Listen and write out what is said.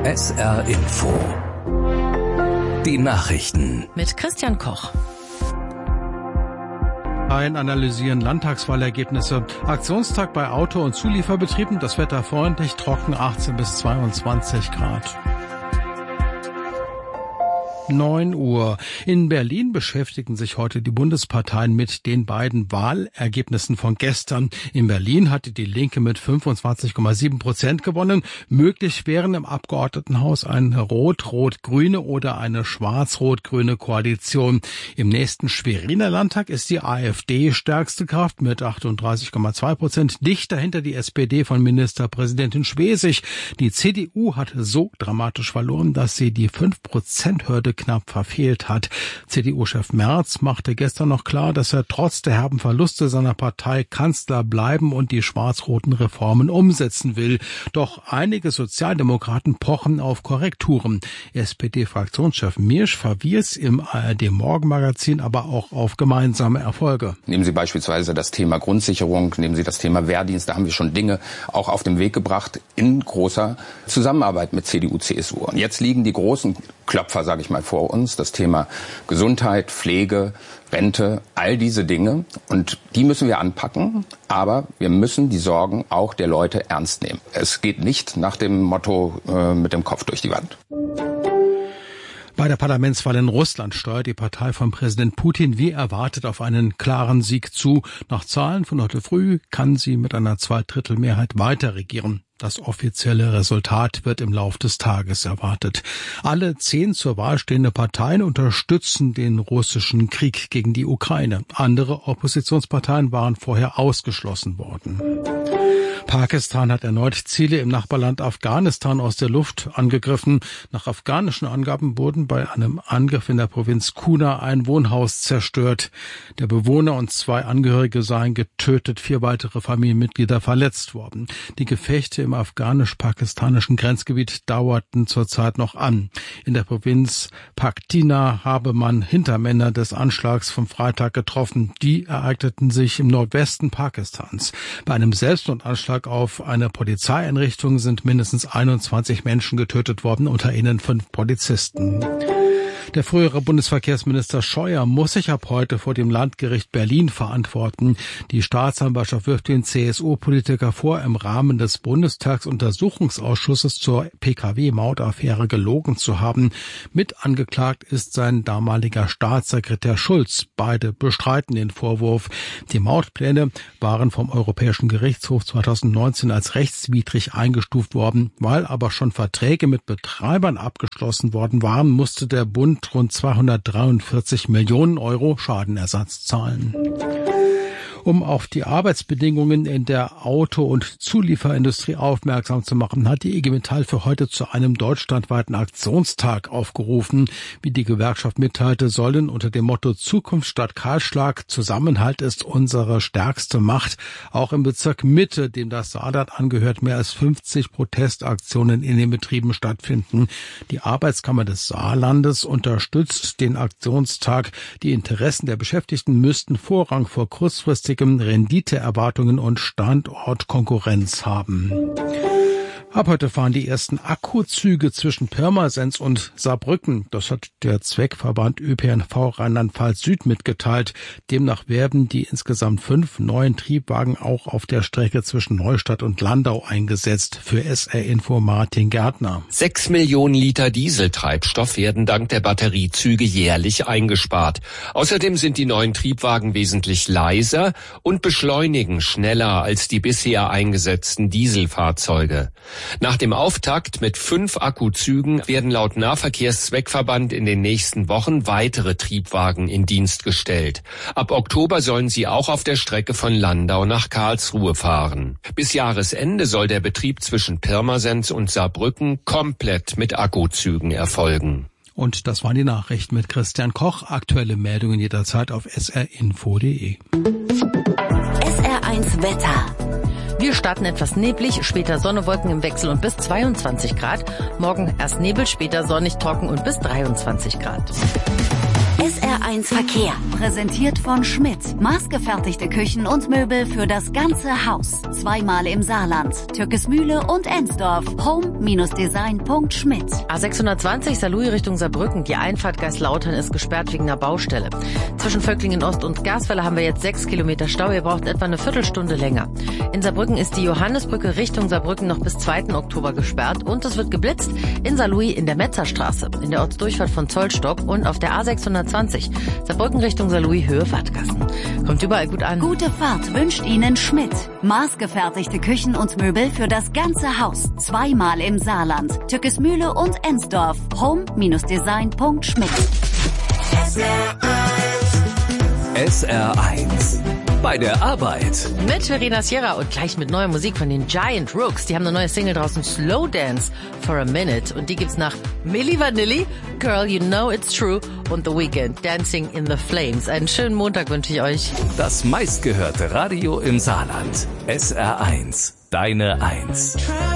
SR Info. Die Nachrichten. Mit Christian Koch. Analysieren Landtagswahlergebnisse. Aktionstag bei Auto- und Zulieferbetrieben. Das Wetter freundlich, trocken, 18 bis 22 Grad. 9 Uhr. In Berlin beschäftigen sich heute die Bundesparteien mit den beiden Wahlergebnissen von gestern. In Berlin hatte die Linke mit 25,7% gewonnen. Möglich wären im Abgeordnetenhaus eine rot-rot-grüne oder eine schwarz-rot-grüne Koalition. Im nächsten Schweriner Landtag ist die AfD stärkste Kraft mit 38,2%. Dicht dahinter die SPD von Ministerpräsidentin Schwesig. Die CDU hat so dramatisch verloren, dass sie die 5%-Hürde knapp verfehlt hat. CDU-Chef Merz machte gestern noch klar, dass er trotz der herben Verluste seiner Partei Kanzler bleiben und die schwarz-roten Reformen umsetzen will. Doch einige Sozialdemokraten pochen auf Korrekturen. SPD-Fraktionschef Miersch verwies im ARD-Morgenmagazin aber auch auf gemeinsame Erfolge. Nehmen Sie beispielsweise das Thema Grundsicherung, nehmen Sie das Thema Wehrdienst. Da haben wir schon Dinge auch auf den Weg gebracht in großer Zusammenarbeit mit CDU, CSU. Und jetzt liegen die großen Klopfer, sage ich mal, vor uns. Das Thema Gesundheit, Pflege, Rente, all diese Dinge. Und die müssen wir anpacken. Aber wir müssen die Sorgen auch der Leute ernst nehmen. Es geht nicht nach dem Motto mit dem Kopf durch die Wand. Bei der Parlamentswahl in Russland steuert die Partei von Präsident Putin wie erwartet auf einen klaren Sieg zu. Nach Zahlen von heute früh kann sie mit einer Zweidrittelmehrheit weiter regieren. Das offizielle Resultat wird im Lauf des Tages erwartet. Alle 10 zur Wahl stehende Parteien unterstützen den russischen Krieg gegen die Ukraine. Andere Oppositionsparteien waren vorher ausgeschlossen worden. Pakistan hat erneut Ziele im Nachbarland Afghanistan aus der Luft angegriffen. Nach afghanischen Angaben wurden bei einem Angriff in der Provinz Kunar ein Wohnhaus zerstört. Der Bewohner und 2 Angehörige seien getötet, 4 weitere Familienmitglieder verletzt worden. Die Gefechte im afghanisch-pakistanischen Grenzgebiet dauerten zurzeit noch an. In der Provinz Paktina habe man Hintermänner des Anschlags vom Freitag getroffen. Die ereigneten sich im Nordwesten Pakistans. Bei einem Selbstmordanschlag auf eine Polizeieinrichtung sind mindestens 21 Menschen getötet worden, unter ihnen 5 Polizisten. Der frühere Bundesverkehrsminister Scheuer muss sich ab heute vor dem Landgericht Berlin verantworten. Die Staatsanwaltschaft wirft den CSU-Politiker vor, im Rahmen des Bundestagsuntersuchungsausschusses zur Pkw-Mautaffäre gelogen zu haben. Mit angeklagt ist sein damaliger Staatssekretär Schulz. Beide bestreiten den Vorwurf. Die Mautpläne waren vom Europäischen Gerichtshof 2019 als rechtswidrig eingestuft worden. Weil aber schon Verträge mit Betreibern abgeschlossen worden waren, musste der Bund rund 243 Millionen Euro Schadenersatz zahlen. Um auf die Arbeitsbedingungen in der Auto- und Zulieferindustrie aufmerksam zu machen, hat die IG Metall für heute zu einem deutschlandweiten Aktionstag aufgerufen. Wie die Gewerkschaft mitteilte, sollen unter dem Motto Zukunft statt Kahlschlag, Zusammenhalt ist unsere stärkste Macht, auch im Bezirk Mitte, dem das Saarland angehört, mehr als 50 Protestaktionen in den Betrieben stattfinden. Die Arbeitskammer des Saarlandes unterstützt den Aktionstag. Die Interessen der Beschäftigten müssten Vorrang vor kurzfristigen Renditeerwartungen und Standortkonkurrenz haben. Ab heute fahren die ersten Akkuzüge zwischen Pirmasens und Saarbrücken. Das hat der Zweckverband ÖPNV Rheinland-Pfalz Süd mitgeteilt. Demnach werden die insgesamt 5 neuen Triebwagen auch auf der Strecke zwischen Neustadt und Landau eingesetzt. Für SR Info Martin Gärtner. 6 Millionen Liter Dieseltreibstoff werden dank der Batteriezüge jährlich eingespart. Außerdem sind die neuen Triebwagen wesentlich leiser und beschleunigen schneller als die bisher eingesetzten Dieselfahrzeuge. Nach dem Auftakt mit 5 Akkuzügen werden laut Nahverkehrszweckverband in den nächsten Wochen weitere Triebwagen in Dienst gestellt. Ab Oktober sollen sie auch auf der Strecke von Landau nach Karlsruhe fahren. Bis Jahresende soll der Betrieb zwischen Pirmasens und Saarbrücken komplett mit Akkuzügen erfolgen. Und das waren die Nachrichten mit Christian Koch. Aktuelle Meldungen jederzeit auf srinfo.de. SR1 Wetter. Wir starten etwas neblig, später Sonne, Wolken im Wechsel und bis 22 Grad. Morgen erst Nebel, später sonnig, trocken und bis 23 Grad. SR1 Verkehr. Präsentiert von Schmidt. Maßgefertigte Küchen und Möbel für das ganze Haus. Zweimal im Saarland. Türkesmühle und Ensdorf. Home-Design.schmidt. A620 Saarlouis Richtung Saarbrücken. Die Einfahrt Geislautern ist gesperrt wegen einer Baustelle. Zwischen Völklingen Ost und Gerswelle haben wir jetzt 6 Kilometer Stau. Ihr braucht etwa eine Viertelstunde länger. In Saarbrücken ist die Johannesbrücke Richtung Saarbrücken noch bis 2. Oktober gesperrt. Und es wird geblitzt in Saarlouis in der Metzerstraße, in der Ortsdurchfahrt von Zollstock und auf der A620 Saarbrücken Richtung Saarlouis Höhe Wattgassen. Kommt überall gut an. Gute Fahrt wünscht Ihnen Schmidt. Maßgefertigte Küchen und Möbel für das ganze Haus. Zweimal im Saarland. Türkesmühle und Ensdorf. Home-Design.schmidt. SR1 bei der Arbeit. Mit Verena Sierra und gleich mit neuer Musik von den Giant Rooks. Die haben eine neue Single draußen, Slow Dance for a Minute. Und die gibt's nach Milli Vanilli, Girl You Know It's True und The Weeknd, Dancing in the Flames. Einen schönen Montag wünsche ich euch. Das meistgehörte Radio im Saarland. SR1, deine 1.